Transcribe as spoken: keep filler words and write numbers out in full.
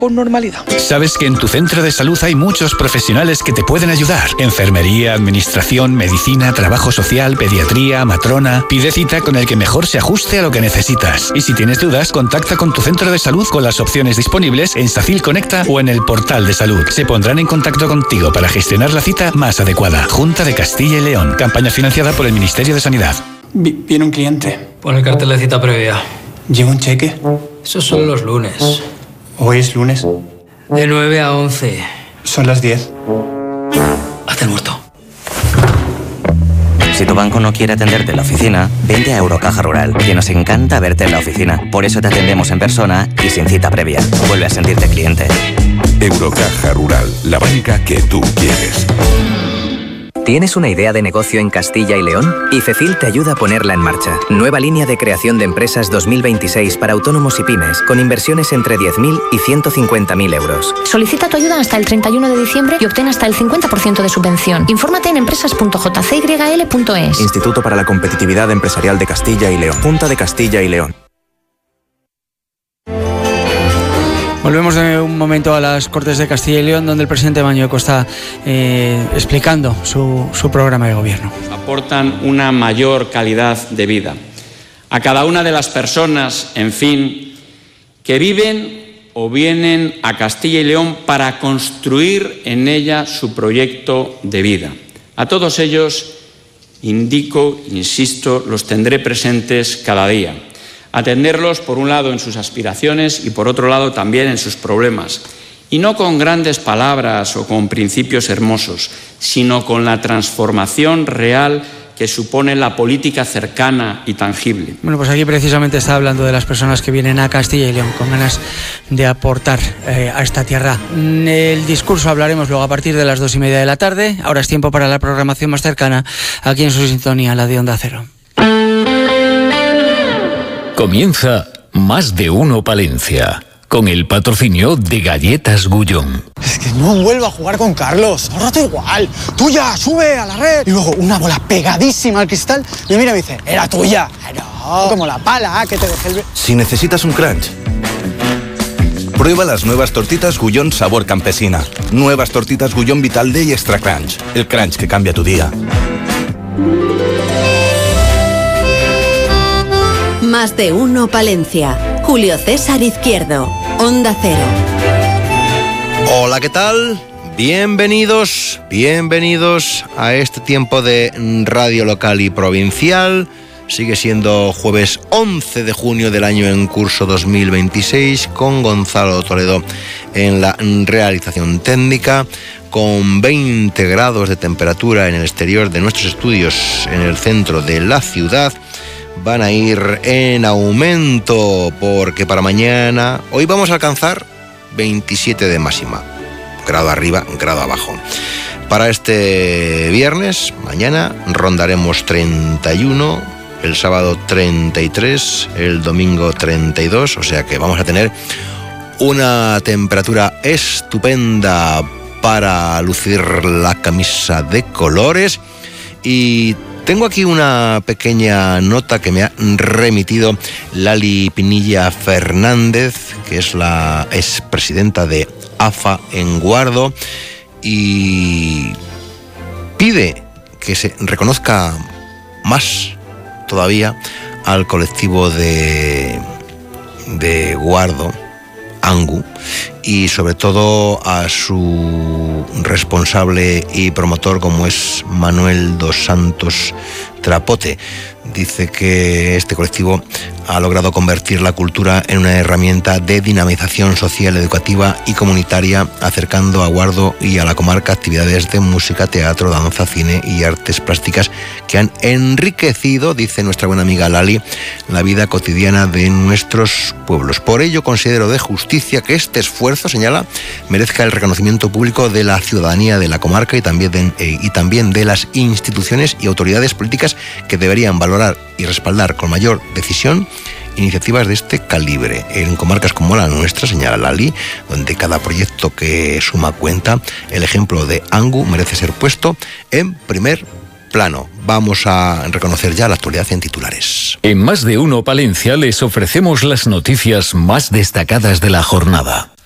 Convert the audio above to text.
con normalidad. Sabes que en tu centro de salud hay muchos profesionales que te pueden ayudar. Enfermería, administración, medicina, trabajo social, pediatría, matrona. Pide cita con el que mejor se ajuste a lo que necesitas. Y si tienes dudas, contacta con tu centro de salud con las opciones disponibles en Sacil Conecta o en el portal de salud. Se pondrán en contacto contigo para gestionar la cita más adecuada. Junta de Castilla y León. Campaña financiada por el Ministerio de Sanidad. Vi- Viene un cliente. Pon el cartel de cita previa. ¿Lleva un cheque? Esos son los lunes. ¿Hoy es lunes? De nueve a once. Son las diez. Hazte el muerto. Si tu banco no quiere atenderte en la oficina, vente a Eurocaja Rural, que nos encanta verte en la oficina. Por eso te atendemos en persona y sin cita previa. Vuelve a sentirte cliente. Eurocaja Rural, la banca que tú quieres. ¿Tienes una idea de negocio en Castilla y León? IFECIL te ayuda a ponerla en marcha. Nueva línea de creación de empresas dos mil veintiséis para autónomos y pymes, con inversiones entre diez mil y ciento cincuenta mil euros. Solicita tu ayuda hasta el treinta y uno de diciembre y obtén hasta el cincuenta por ciento de subvención. Infórmate en empresas punto j c y l punto e s. Instituto para la Competitividad Empresarial de Castilla y León. Junta de Castilla y León. Volvemos de un momento a las Cortes de Castilla y León, donde el presidente Mañueco está eh, explicando su, su programa de gobierno. Aportan una mayor calidad de vida a cada una de las personas, en fin, que viven o vienen a Castilla y León para construir en ella su proyecto de vida. A todos ellos, indico, insisto, los tendré presentes cada día. Atenderlos, por un lado, en sus aspiraciones y, por otro lado, también en sus problemas. Y no con grandes palabras o con principios hermosos, sino con la transformación real que supone la política cercana y tangible. Bueno, pues aquí precisamente está hablando de las personas que vienen a Castilla y León con ganas de aportar eh, a esta tierra. El discurso hablaremos luego a partir de las dos y media de la tarde. Ahora es tiempo para la programación más cercana, aquí en su sintonía, la de Onda Cero. Comienza Más de Uno Palencia, con el patrocinio de Galletas Gullón. Es que no vuelvo a jugar con Carlos, ahora rato igual. Tuya, sube a la red. Y luego una bola pegadísima al cristal. Y mira, me dice, era tuya. No, como la pala que te dejé el... Si necesitas un crunch, prueba las nuevas tortitas Gullón sabor campesina. Nuevas tortitas Gullón Vital Day Extra Crunch. El crunch que cambia tu día. Más de Uno Palencia. Julio César Izquierdo. Onda Cero. Hola, ¿qué tal? Bienvenidos, bienvenidos a este tiempo de radio local y provincial. Sigue siendo jueves once de junio del año en curso dos mil veintiséis, con Gonzalo Toledo en la realización técnica, con veinte grados de temperatura en el exterior de nuestros estudios en el centro de la ciudad. Van a ir en aumento porque para mañana, hoy vamos a alcanzar veintisiete de máxima, grado arriba, grado abajo. Para este viernes, mañana rondaremos treinta y uno, el sábado treinta y tres, el domingo treinta y dos, o sea que vamos a tener una temperatura estupenda para lucir la camisa de colores. Y tengo aquí una pequeña nota que me ha remitido Lali Pinilla Fernández, que es la expresidenta de AFA en Guardo, y pide que se reconozca más todavía al colectivo de, de Guardo, ANGU, y sobre todo a su responsable y promotor, como es Manuel dos Santos Trapote. Dice que este colectivo ha logrado convertir la cultura en una herramienta de dinamización social, educativa y comunitaria, acercando a Guardo y a la comarca actividades de música, teatro, danza, cine y artes plásticas que han enriquecido, dice nuestra buena amiga Lali, la vida cotidiana de nuestros pueblos. Por ello considero de justicia que este esfuerzo, señala, merezca el reconocimiento público de la ciudadanía de la comarca y también de, eh, y también de las instituciones y autoridades políticas, que deberían valorar y respaldar con mayor decisión iniciativas de este calibre en comarcas como la nuestra, señala Lali, donde cada proyecto que suma cuenta. El ejemplo de ANGU merece ser puesto en primer plano. Vamos a reconocer ya la actualidad en titulares. En Más de Uno Palencia les ofrecemos las noticias más destacadas de la jornada.